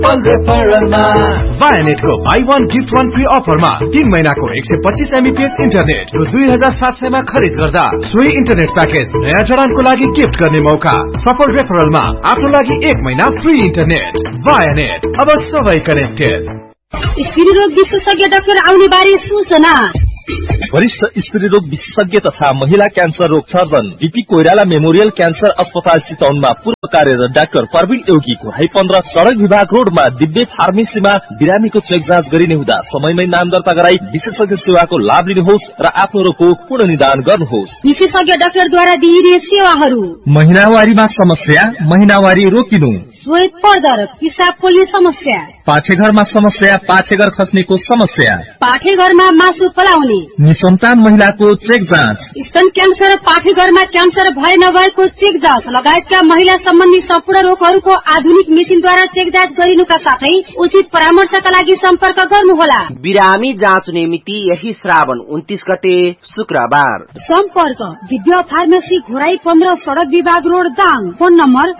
वायानेटको by 1 gift 1 free अफरमा 3 महिनाको 125 MBPS internet रु 2700 मा खरिद गर्दा सोही इन्टरनेट प्याकेज नयाँ जडानको लागि गिफ्ट गर्ने मौका। सफल रेफरलमा आफ्नो लागि 1 महिना फ्री इन्टरनेट। वायानेट, अब सबै कनेक्टेड। स्त्रीरोग विशेषज्ञ डाक्टर आउने बारे सूचना। वरिष्ठ स्त्रीरोग विशेषज्ञ तथा महिला क्यान्सर रोग surgeon BP Koirala memorial cancer अस्पताल चितवनमा पूर्व कार्यरत डाक्टर प्रवीण एउगीको हाई 15 सड़क विभाग रोडमा दिव्य फार्मेसीमा बिरामीको चेक जाँच गरिने हुँदा समयमै नाम दर्ता गराई विशेषज्ञ सेवाको लाभ लिनुहोस् र आफ्नो रोगको पूर्ण निदान गर्नुहोस्। विशेषज्ञ डाक्टरद्वारा दिइने सेवाहरू: महिनावारीमा समस्या, महिनावारी रोकिनु, श्वेत पर्दर, पिसाब पोल्ने समस्या, पाठेघरमा समस्या, पाठेघर खस्नेको समस्या, पाठेघरमा मासु पलाउने, निसन्तान महिलाको चेक जाँच, स्तन क्यान्सर, पाठेघरमा क्यान्सर भए नभएको चेक जाँच लगायतका महिला सम्बन्धी सम्पूर्ण रोगहरूको आधुनिक मेसिनद्वारा चेक जाँच गरिनुका साथै उचित परामर्शका लागि सम्पर्क गर्नुहोला। बिरामी जाँच मिति यही श्रावण 29 गते शुक्रबार। सम्पर्क दिव्य फार्मेसी घोराई 15 सड़क विभाग road Dang. Phone number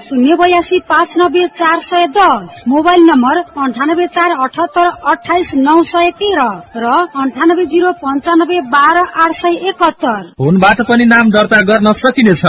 082590410, mobile number 9848782913 र 9805122871। फोनबाट पनि नाम दर्ता गर्न सकिनेछ।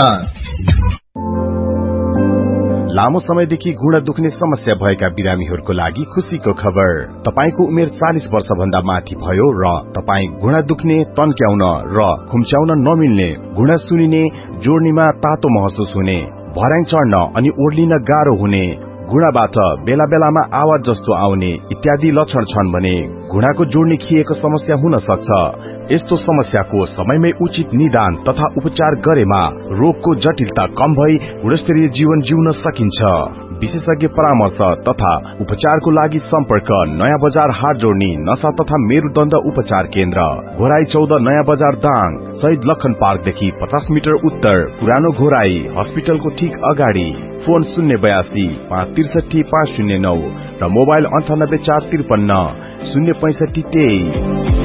लामो समयदेखि घुँडा दुख्ने समस्या भएका बिरामीहरूको लागि खुशीको खबर। तपाईको उमेर 40 वर्ष भन्दा माथि भयो र तपाई घुँडा दुख्ने, तन्क्याउन र खुम्च्याउन नमिल्ने, घुँडा सुनिने, जोड्नीमा तातो महसुस हुने, भर्याङ चढ्न अनि ओर्लिन गाह्रो हुने, घुँडाबाट बेला बेलामा आवाज जस्तो आउने इत्यादि लक्षण छन् भने घुँडाको जोड्नी खिएको समस्या हुन सक्छ। यस्तो समस्याको समयमै उचित निदान तथा उपचार गरेमा रोगको जटिलता कम भई गुणस्तरीय जीवन जिउन सकिन्छ। विशेषज्ञ परामर्श तथा उपचारको लागि सम्पर्क नयाँ बजार हाट जोड्नी नशा तथा मेरुदण्ड उपचार केन्द्र, घोराई 14 नयाँ बजार दाङ, शहीद लखन पार्कदेखि 50 मिटर उत्तर, पुरानो घोराई हस्पिटलको ठीक अगाडि। फोन 082 563 509 र मोबाइल 98 453 065 23।